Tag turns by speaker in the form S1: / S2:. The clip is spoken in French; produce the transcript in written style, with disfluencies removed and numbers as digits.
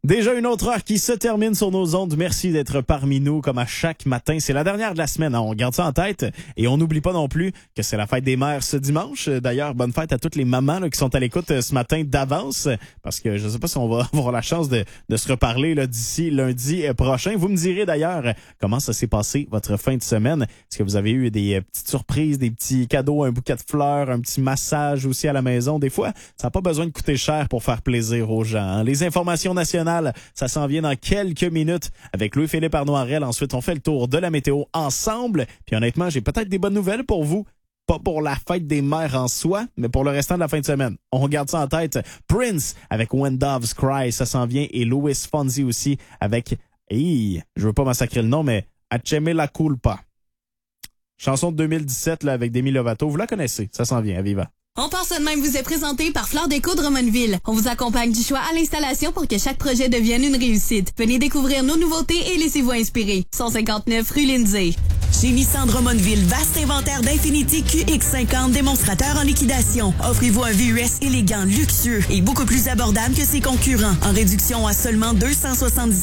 S1: Déjà une autre heure qui se termine sur nos ondes. Merci d'être parmi nous comme à chaque matin. C'est la dernière de la semaine. On garde ça en tête et on n'oublie pas non plus que c'est la fête des mères ce dimanche. D'ailleurs, bonne fête à toutes les mamans là, qui sont à l'écoute ce matin d'avance parce que je ne sais pas si on va avoir la chance de se reparler là, d'ici lundi prochain. Vous me direz d'ailleurs comment ça s'est passé votre fin de semaine. Est-ce que vous avez eu des petites surprises, des petits cadeaux, un bouquet de fleurs, un petit massage aussi à la maison? Des fois, ça n'a pas besoin de coûter cher pour faire plaisir aux gens. Hein? Les informations nationales, ça s'en vient dans quelques minutes avec Louis-Philippe Arnoirel. Ensuite, on fait le tour de la météo ensemble. Puis honnêtement, j'ai peut-être des bonnes nouvelles pour vous. Pas pour la fête des mères en soi, mais pour le restant de la fin de semaine. On garde ça en tête. Prince avec When Doves Cry, ça s'en vient. Et Louis Fonsi aussi avec, je veux pas massacrer le nom, mais Acheme la Culpa. Chanson de 2017 là, avec Demi Lovato. Vous la connaissez, ça s'en vient, à Viva.
S2: On pense de même vous est présenté par Fleur Déco de Drummondville. On vous accompagne du choix à l'installation pour que chaque projet devienne une réussite. Venez découvrir nos nouveautés et laissez-vous inspirer. 159 rue Lindsay.
S3: Chez Nissan Drummondville, vaste inventaire d'Infiniti QX50 démonstrateur en liquidation. Offrez-vous un VUS élégant, luxueux et beaucoup plus abordable que ses concurrents. En réduction à seulement 277